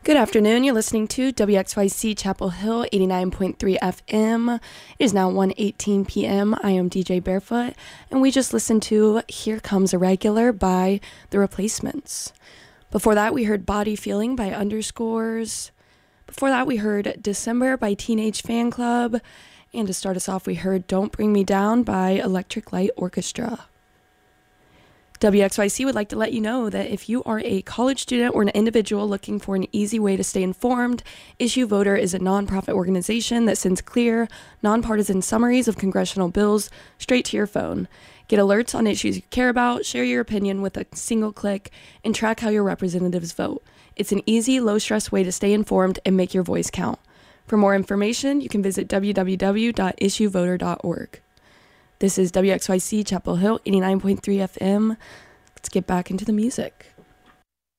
Good afternoon. You're listening to WXYC Chapel Hill 89.3 FM. It is now 1:18 p.m. I am DJ Barefoot, and we just listened to Here Comes a Regular by The Replacements. Before that, we heard Body Feeling by Underscores. Before that, we heard December by Teenage Fan Club. And to start us off, we heard Don't Bring Me Down by Electric Light Orchestra. WXYC would like to let you know that if you are a college student or an individual looking for an easy way to stay informed, Issue Voter is a nonprofit organization that sends clear, nonpartisan summaries of congressional bills straight to your phone. Get alerts on issues you care about, share your opinion with a single click, and track how your representatives vote. It's an easy, low-stress way to stay informed and make your voice count. For more information, you can visit www.issuevoter.org. This is WXYC Chapel Hill 89.3 FM. Let's get back into the music.